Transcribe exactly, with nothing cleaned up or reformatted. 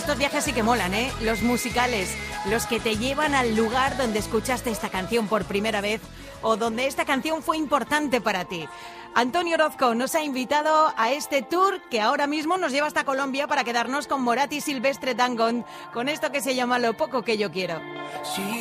Estos viajes sí que molan, ¿eh? Los musicales, los que te llevan al lugar donde escuchaste esta canción por primera vez o donde esta canción fue importante para ti. Antonio Orozco nos ha invitado a este tour que ahora mismo nos lleva hasta Colombia para quedarnos con Morat y Silvestre Dangond con esto que se llama Lo poco que yo quiero. Sí.